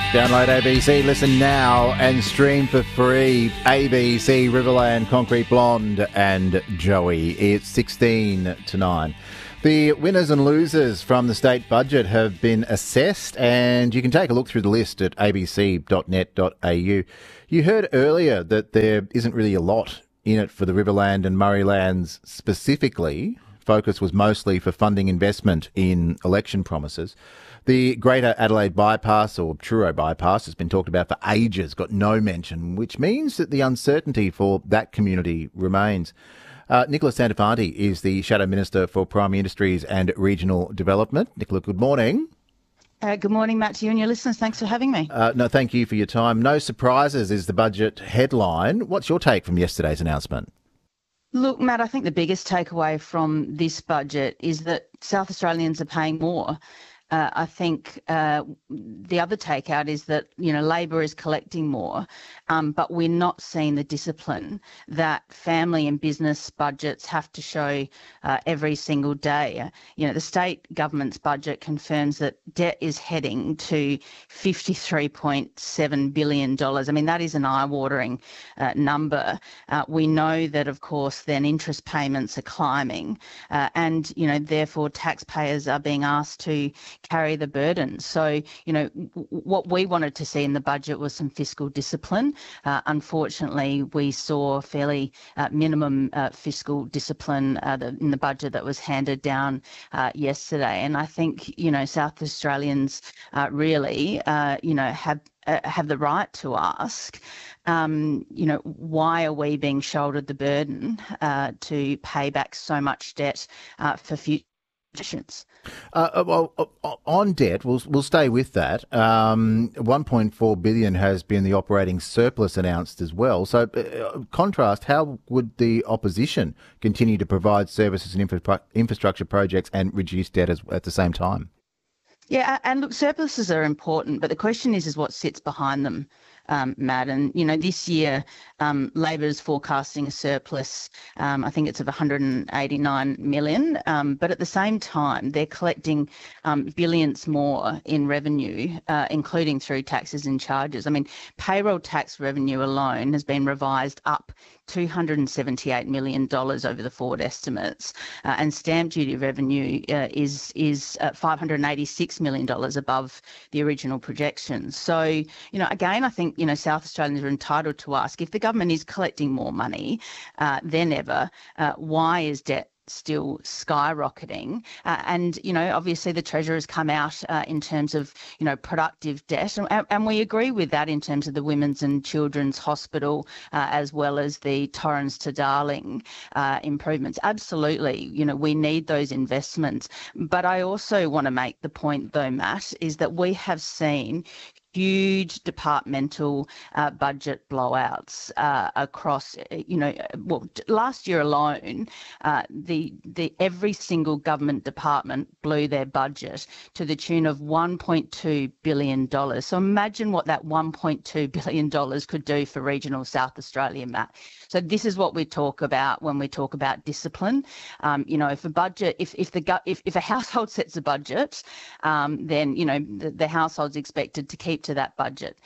Download ABC, listen now and stream for free. ABC, Riverland, Concrete Blonde and Joey. It's 16 to 9. The winners and losers from the state budget have been assessed, and you can take a look through the list at abc.net.au. You heard earlier that there isn't really a lot in it for the Riverland and Murraylands specifically. Focus was mostly for funding investment in election promises. The Greater Adelaide Bypass, or Truro Bypass, has been talked about for ages, got no mention, which means that the uncertainty for that community remains. Nicola Santafanti is the Shadow Minister for Primary Industries and Regional Development. Nicola, good morning. Good morning, Matt, to you and your listeners. Thanks for having me. No, thank you for your time. No surprises is the budget headline. What's your take from yesterday's announcement? Look, Matt, I think the biggest takeaway from this budget is that South Australians are paying more. I think the other takeout is that, Labor is collecting more, but we're not seeing the discipline that family and business budgets have to show every single day. The state government's budget confirms that debt is heading to $53.7 billion. I mean, that is an eye-watering number. We know that, of course, then interest payments are climbing and, therefore taxpayers are being asked to carry the burden. So, what we wanted to see in the budget was some fiscal discipline. Unfortunately, we saw fairly minimum fiscal discipline in the budget that was handed down yesterday. And I think, South Australians really, have the right to ask, why are we being shouldered the burden to pay back so much debt for future generations? On debt, we'll stay with that. $1.4 billion has been the operating surplus announced as well. So, contrast, how would the opposition continue to provide services and infrastructure projects and reduce debt at the same time? Yeah, and look, surpluses are important, but the question is what sits behind them, Matt. And, this year, Labor is forecasting a surplus, I think it's of 189 million, but at the same time, they're collecting billions more in revenue, including through taxes and charges. I mean, payroll tax revenue alone has been revised up $278 million over the forward estimates, and stamp duty revenue is $586 million above the original projections. So, again, I think, South Australians are entitled to ask, if the government is collecting more money than ever, why is debt still skyrocketing? And, obviously the Treasurer has come out in terms of, productive debt. And we agree with that in terms of the Women's and Children's Hospital, as well as the Torrens to Darling improvements. Absolutely, we need those investments. But I also want to make the point, though, Matt, is that we have seen huge departmental budget blowouts across, last year alone, the every single government department blew their budget to the tune of $1.2 billion. So imagine what that $1.2 billion could do for regional South Australia, Matt. So this is what we talk about when we talk about discipline. If a budget, if a household sets a budget, then the household's expected to keep to that budget.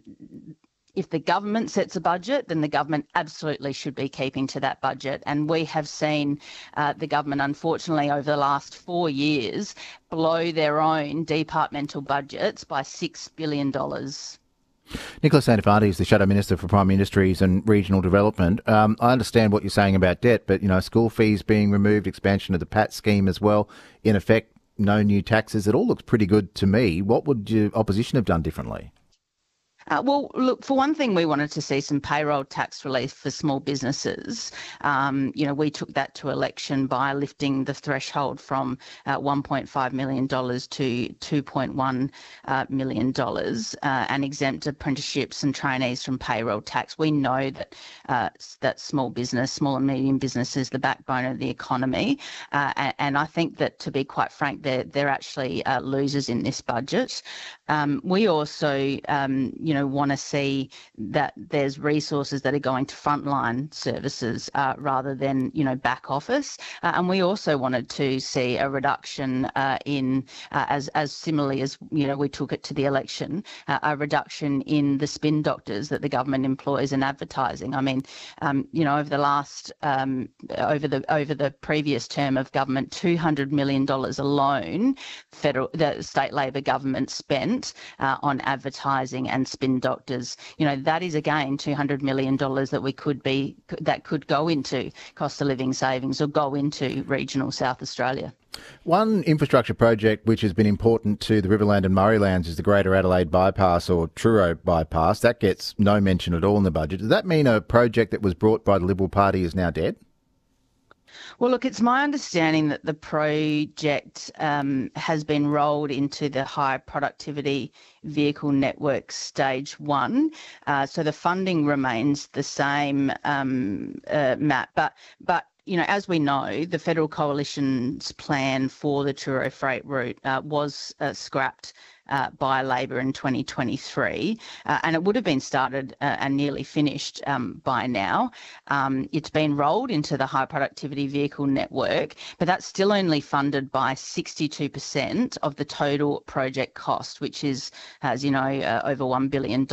If the government sets a budget, then the government absolutely should be keeping to that budget. And we have seen the government, unfortunately, over the last 4 years, blow their own departmental budgets by $6 billion. Nicola Santafanti is the Shadow Minister for Primary Industries and Regional Development. I understand what you're saying about debt, but, school fees being removed, expansion of the PAT scheme as well, in effect, no new taxes. It all looks pretty good to me. What would your opposition have done differently? Well, look, for one thing, we wanted to see some payroll tax relief for small businesses. We took that to election by lifting the threshold from $1.5 million to $2.1 million and exempt apprenticeships and trainees from payroll tax. We know that small and medium business is the backbone of the economy. And I think that, to be quite frank, they're actually losers in this budget. We also, want to see that there's resources that are going to frontline services rather than, back office. And we also wanted to see a reduction in, as similarly as, we took it to the election, a reduction in the spin doctors that the government employs in advertising. I mean, over the last, over the previous term of government, $200 million alone, the state Labor government spent on advertising and spin doctors. That is again $200 million that could go into cost of living savings or go into regional South Australia. One infrastructure project which has been important to the Riverland and Murraylands is the Greater Adelaide Bypass, or Truro Bypass. That gets no mention at all in the budget. Does that mean a project that was brought by the Liberal Party is now dead? Well, look, it's my understanding that the project has been rolled into the High Productivity Vehicle Network Stage 1. So the funding remains the same, Matt. But as we know, the Federal Coalition's plan for the Truro Freight route was scrapped by Labor in 2023, and it would have been started and nearly finished by now. It's been rolled into the High Productivity Vehicle Network, but that's still only funded by 62% of the total project cost, which is, as you know, over $1 billion.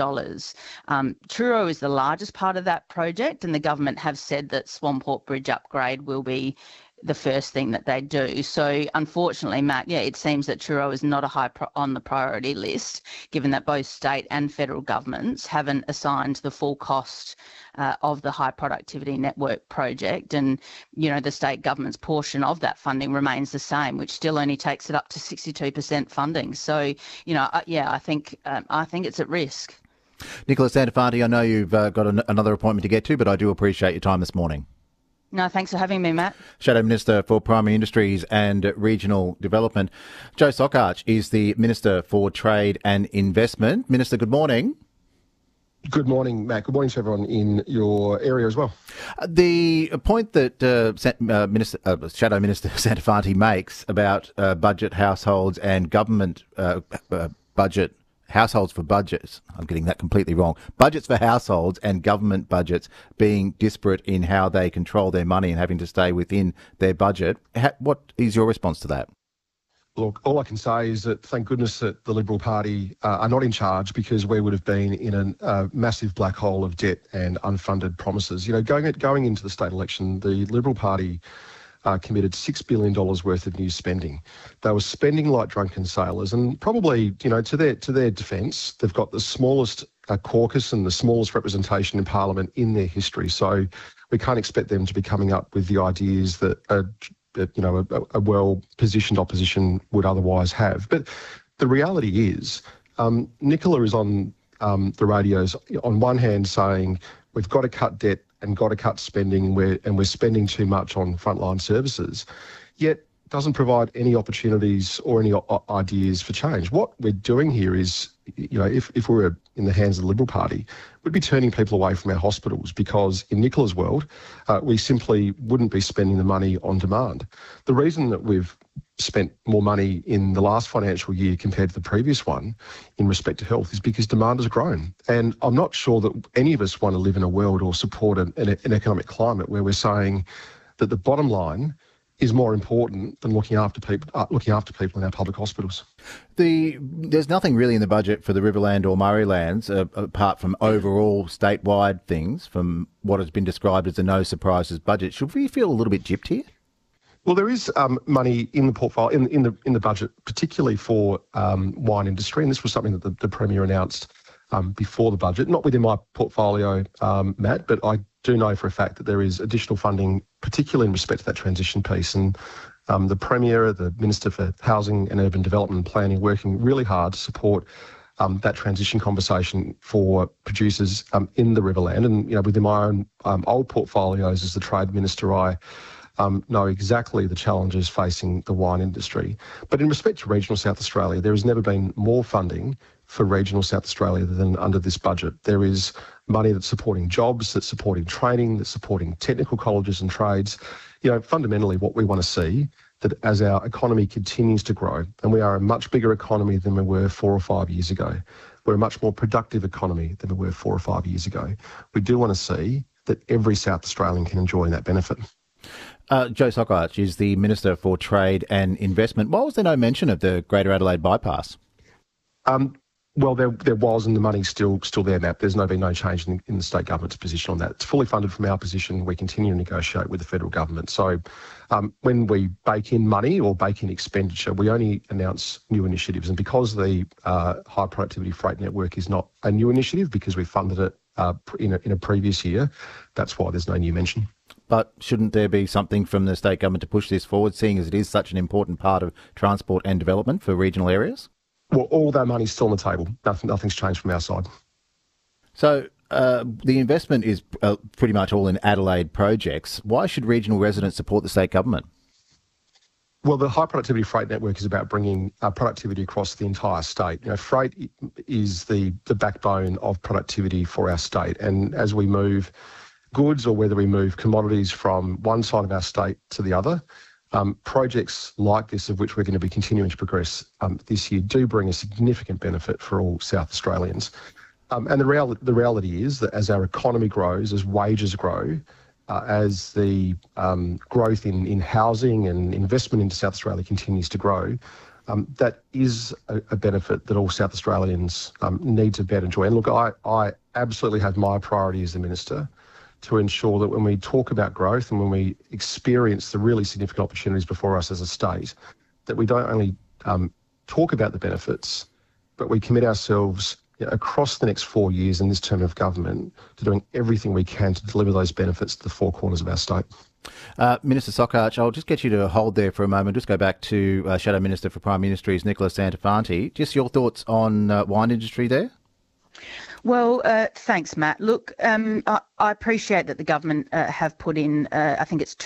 Truro is the largest part of that project, and the government have said that Swamport Bridge upgrade will be the first thing that they do. So unfortunately, Matt, it seems that Truro is not on the priority list, given that both state and federal governments haven't assigned the full cost of the High Productivity Network project. And, the state government's portion of that funding remains the same, which still only takes it up to 62% funding. So, I think it's at risk. Nicola Santofanti, I know you've got another appointment to get to, but I do appreciate your time this morning. No, thanks for having me, Matt. Shadow Minister for Primary Industries and Regional Development. Joe Sockarch is the Minister for Trade and Investment. Minister, good morning. Good morning, Matt. Good morning to everyone in your area as well. The point that Shadow Minister Santofanti makes about budget households and government budget households for budgets, I'm getting that completely wrong, budgets for households and government budgets being disparate in how they control their money and having to stay within their budget. What is your response to that? Look, all I can say is that thank goodness that the Liberal Party are not in charge, because we would have been in a massive black hole of debt and unfunded promises. Going into the state election, the Liberal Party committed $6 billion worth of new spending. They were spending like drunken sailors, and probably, to their defence, they've got the smallest caucus and the smallest representation in Parliament in their history. So we can't expect them to be coming up with the ideas that a well-positioned opposition would otherwise have. But the reality is, Nicola is on the radios on one hand saying we've got to cut debt and got to cut spending, and we're spending too much on frontline services, yet doesn't provide any opportunities or any ideas for change. What we're doing here is, if we were in the hands of the Liberal Party, we'd be turning people away from our hospitals, because in Nicola's world, we simply wouldn't be spending the money on demand. The reason that we've spent more money in the last financial year compared to the previous one in respect to health is because demand has grown. And I'm not sure that any of us want to live in a world or support an economic climate where we're saying that the bottom line is more important than looking after people in our public hospitals. There's nothing really in the budget for the Riverland or Murraylands apart from overall statewide things, from what has been described as a no surprises budget. Should we feel a little bit gypped here? Well, there is money in the portfolio in the budget, particularly for wine industry, and this was something that the Premier announced before the budget. Not within my portfolio, Matt, but I do know for a fact that there is additional funding, particularly in respect to that transition piece. And the Premier, the Minister for Housing and Urban Development and Planning, working really hard to support that transition conversation for producers in the Riverland. And within my own old portfolios as the Trade Minister, I know exactly the challenges facing the wine industry. But in respect to regional South Australia, there has never been more funding for regional South Australia than under this budget. There is money that's supporting jobs, that's supporting training, that's supporting technical colleges and trades. Fundamentally what we want to see that as our economy continues to grow, and we are a much bigger economy than we were 4 or 5 years ago, we're a much more productive economy than we were 4 or 5 years ago. We do want to see that every South Australian can enjoy that benefit. Joe Sockarch is the Minister for Trade and Investment. Why was there no mention of the Greater Adelaide Bypass? Well, there was, and the money's still there, Matt. There's been no change in the state government's position on that. It's fully funded from our position. We continue to negotiate with the federal government. So when we bake in money or bake in expenditure, we only announce new initiatives. And because the High Productivity Freight Network is not a new initiative, because we funded it in a previous year, that's why there's no new mention. But shouldn't there be something from the state government to push this forward, seeing as it is such an important part of transport and development for regional areas? Well, all that money's still on the table. Nothing's changed from our side. So the investment is pretty much all in Adelaide projects. Why should regional residents support the state government? Well, the High Productivity Freight Network is about bringing productivity across the entire state. You know, freight is the backbone of productivity for our state. And as we move goods, or whether we move commodities from one side of our state to the other, projects like this, of which we're going to be continuing to progress this year, do bring a significant benefit for all South Australians. And the reality is that as our economy grows, as wages grow, as the growth in housing and investment into South Australia continues to grow, that is a benefit that all South Australians need to better enjoy. And look, I absolutely have my priority as the Minister to ensure that when we talk about growth and when we experience the really significant opportunities before us as a state, that we don't only talk about the benefits, but we commit ourselves across the next 4 years in this term of government to doing everything we can to deliver those benefits to the four corners of our state. Minister Sockarch, I'll just get you to hold there for a moment. Just go back to Shadow Minister for Prime Ministries, Nicola Santofanti. Just your thoughts on wine industry there? Well, thanks, Matt. Look, I appreciate that the government have put in, I think it's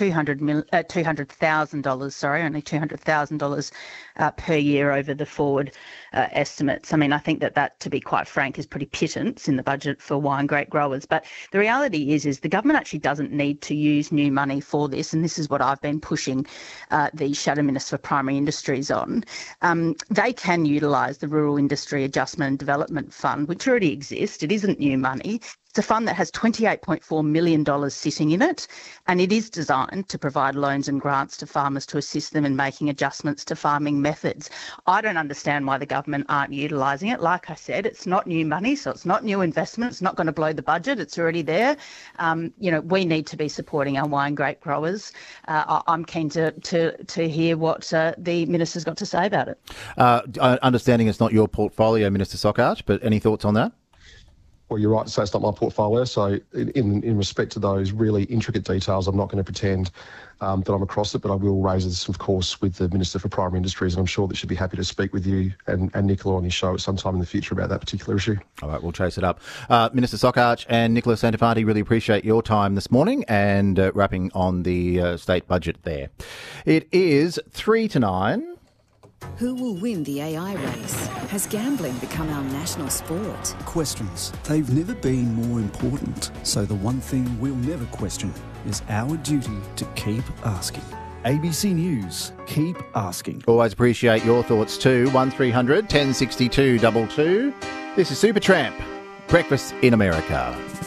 $200,000, only $200,000 per year over the forward estimates. I mean, I think that, to be quite frank, is pretty pittance in the budget for wine grape growers. But the reality is the government actually doesn't need to use new money for this, and this is what I've been pushing the Shadow Minister for Primary Industries on. They can utilise the Rural Industry Adjustment and Development Fund, which already exists. It isn't new money. It's a fund that has $28.4 million sitting in it, and it is designed to provide loans and grants to farmers to assist them in making adjustments to farming methods. I don't understand why the government aren't utilising it. Like I said, it's not new money, so it's not new investment. It's not going to blow the budget. It's already there. We need to be supporting our wine grape growers. I'm keen to hear what the Minister's got to say about it. Understanding it's not your portfolio, Minister Sockarch, but any thoughts on that? Well, you're right to say it's not my portfolio. So in respect to those really intricate details, I'm not going to pretend that I'm across it, but I will raise this, of course, with the Minister for Primary Industries, and I'm sure that she'd be happy to speak with you and Nicola on his show at some time in the future about that particular issue. All right, we'll chase it up. Minister Sockarch and Nicola Santofanti, really appreciate your time this morning and wrapping on the state budget there. It is 3 to 9. Who will win the AI race? Has gambling become our national sport? Questions. They've never been more important. So the one thing we'll never question is our duty to keep asking. ABC News, keep asking. Always appreciate your thoughts too. 1300 1062 22. This is Supertramp, Breakfast in America.